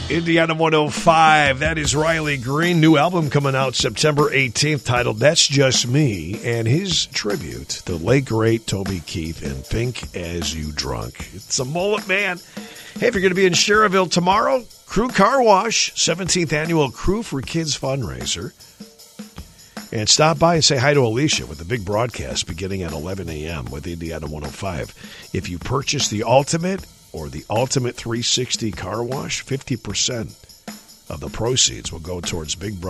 Indiana 105, that is Riley Green. New album coming out September 18th titled That's Just Me, and his tribute to the late great Toby Keith and Think As You Drunk. It's a mullet man. Hey, if you're going to be in Sherrville tomorrow, Crew Car Wash, 17th annual Crew for Kids fundraiser. And stop by and say hi to Alicia with the big broadcast beginning at 11 a.m. with Indiana 105. If you purchase the Ultimate or the Ultimate 360 Car Wash, 50% of the proceeds will go towards Big